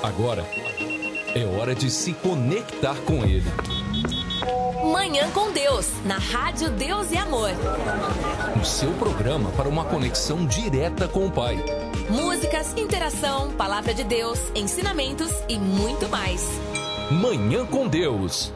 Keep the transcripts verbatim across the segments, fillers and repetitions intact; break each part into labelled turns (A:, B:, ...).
A: Agora é hora de se conectar com Ele.
B: Manhã com Deus, na Rádio Deus e Amor.
A: O seu programa para uma conexão direta com o Pai.
B: Músicas, interação, palavra de Deus, ensinamentos e muito mais.
A: Manhã com Deus.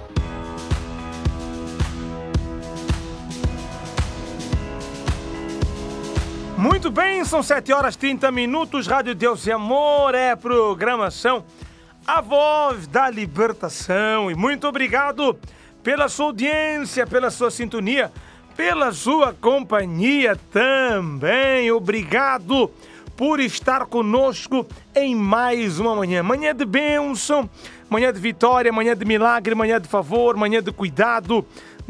C: Muito bem, são sete horas e trinta minutos, Rádio Deus e Amor é programação, a voz da libertação. E muito obrigado pela sua audiência, pela sua sintonia, pela sua companhia também. Obrigado por estar conosco em mais uma manhã. Manhã de bênção, manhã de vitória, manhã de milagre, manhã de favor, manhã de cuidado,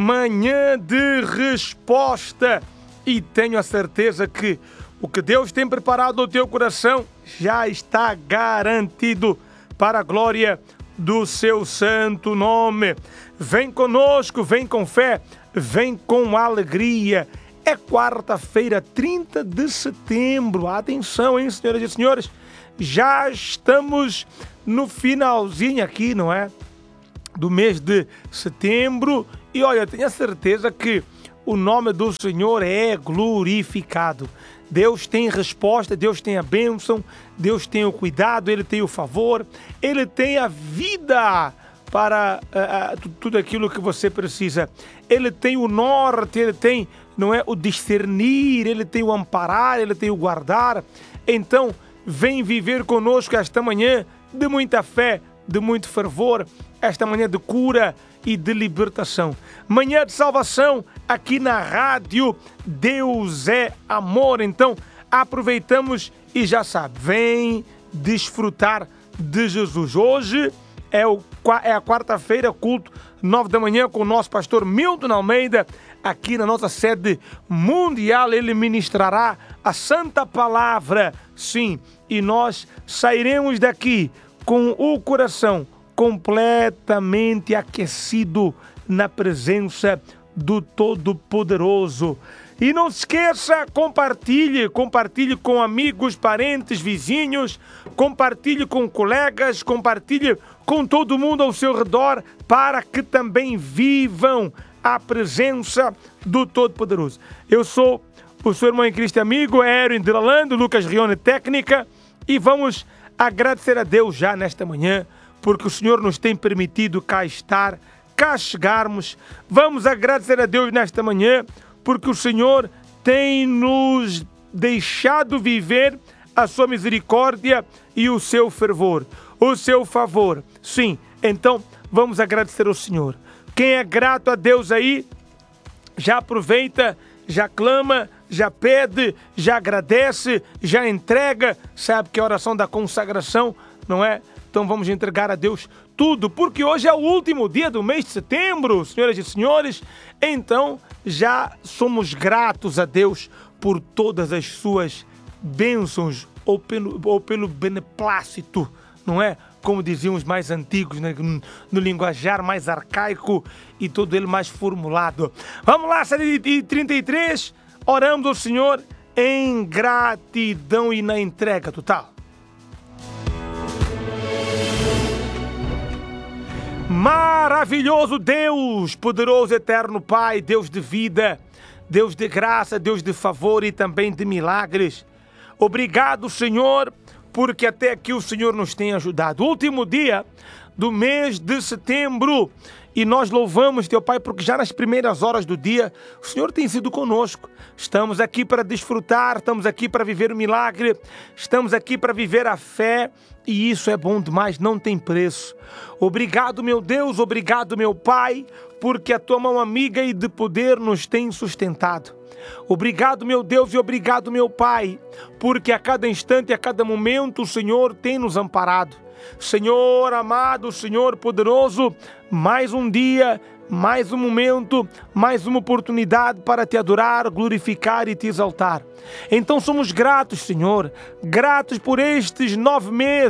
C: manhã de resposta. E tenho a certeza que o que Deus tem preparado no teu coração já está garantido para a glória do seu santo nome. Vem conosco, vem com fé, vem com alegria. É quarta-feira, trinta de setembro. Atenção, hein, senhoras e senhores? Já estamos no finalzinho aqui, não é? Do mês de setembro. E olha, tenho a certeza que o nome do Senhor é glorificado. Deus tem resposta, Deus tem a bênção, Deus tem o cuidado, Ele tem o favor, Ele tem a vida para uh, tudo aquilo que você precisa. Ele tem o norte, Ele tem, não é, o discernir, Ele tem o amparar, Ele tem o guardar. Então, vem viver conosco esta manhã de muita fé, de muito fervor, esta manhã de cura e de libertação. Manhã de salvação aqui na Rádio Deus é Amor. Então, aproveitamos e já sabe, vem desfrutar de Jesus. Hoje é, o, é a quarta-feira, culto, nove da manhã, com o nosso pastor Milton Almeida, aqui na nossa sede mundial. Ele ministrará a Santa Palavra, sim, e nós sairemos daqui com o coração completamente aquecido na presença do Todo-Poderoso. E não se esqueça, compartilhe, compartilhe com amigos, parentes, vizinhos, compartilhe com colegas, compartilhe com todo mundo ao seu redor, para que também vivam a presença do Todo-Poderoso. Eu sou o seu irmão em Cristo amigo, Erin de Lalando, Lucas Rione Técnica, e vamos agradecer a Deus já nesta manhã, porque o Senhor nos tem permitido cá estar, cá chegarmos. Vamos agradecer a Deus nesta manhã, porque o Senhor tem nos deixado viver a sua misericórdia e o seu fervor, o seu favor. Sim, então vamos agradecer ao Senhor. Quem é grato a Deus aí, já aproveita, já clama, já pede, já agradece, já entrega. Sabe que é a oração da consagração, não é? Então vamos entregar a Deus tudo, porque hoje é o último dia do mês de setembro, senhoras e senhores. Então já somos gratos a Deus por todas as suas bênçãos, ou pelo, ou pelo beneplácito, não é? Como diziam os mais antigos, né? no, no linguajar mais arcaico e todo ele mais formulado. Vamos lá, sete e trinta e três, oramos ao Senhor em gratidão e na entrega total. Maravilhoso Deus, poderoso eterno Pai, Deus de vida, Deus de graça, Deus de favor e também de milagres. Obrigado, Senhor, porque até aqui o Senhor nos tem ajudado. Último dia do mês de setembro, e nós louvamos Teu Pai, porque já nas primeiras horas do dia o Senhor tem sido conosco. Estamos aqui para desfrutar, estamos aqui para viver o milagre, estamos aqui para viver a fé, e isso é bom demais, não tem preço. Obrigado, meu Deus, obrigado, meu Pai, porque a Tua mão amiga e de poder nos tem sustentado. Obrigado, meu Deus, e obrigado, meu Pai, porque a cada instante, a cada momento o Senhor tem nos amparado. Senhor amado, Senhor poderoso, mais um dia, mais um momento, mais uma oportunidade para Te adorar, glorificar e Te exaltar. Então somos gratos, Senhor, gratos por estes nove meses,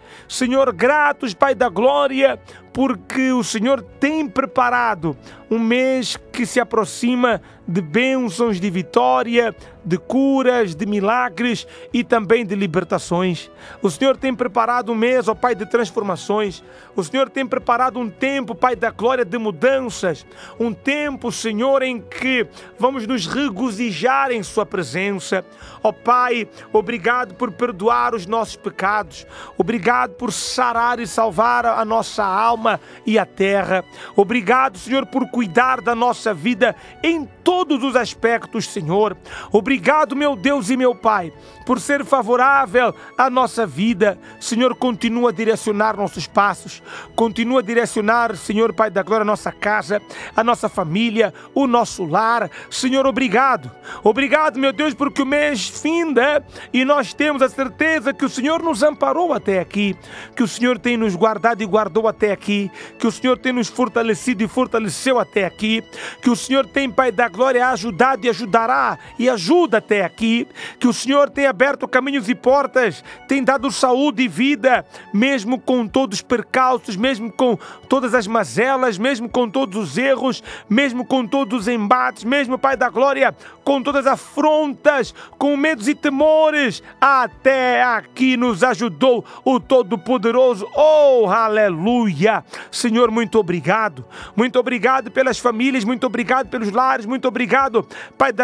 C: Senhor, gratos, Pai da glória, porque o Senhor tem preparado um mês que se aproxima de bênçãos, de vitória, de curas, de milagres e também de libertações. O Senhor tem preparado um mês, ó Pai, de transformações. O Senhor tem preparado um tempo, Pai da glória, de mudanças. Um tempo, Senhor, em que vamos nos regozijar em Sua presença. Ó Pai, obrigado por perdoar os nossos pecados. Obrigado por sarar e salvar a nossa alma e a terra. Obrigado, Senhor, por cuidar da nossa vida em todos os aspectos, Senhor. Obrigado, meu Deus e meu Pai, por ser favorável à nossa vida. Senhor, continua a direcionar nossos passos, continua a direcionar, Senhor, Pai da glória, a nossa casa, a nossa família, o nosso lar. Senhor, obrigado. Obrigado, meu Deus, porque o mês finda e nós temos a certeza que o Senhor nos amparou até aqui, que o Senhor tem nos guardado e guardou até aqui, que o Senhor tem nos fortalecido e fortaleceu até aqui, que o Senhor tem, Pai da glória, ajudado e ajudará e ajuda até aqui, que o Senhor tem aberto caminhos e portas, tem dado saúde e vida, mesmo com todos os percalços, mesmo com todas as mazelas, mesmo com todos os erros, mesmo com todos os embates, mesmo, Pai da glória, com todas as afrontas, com medos e temores, até aqui nos ajudou o Todo-Poderoso. Oh, aleluia! Senhor, muito obrigado. Muito obrigado pelas famílias, muito obrigado pelos lares, muito obrigado, Pai da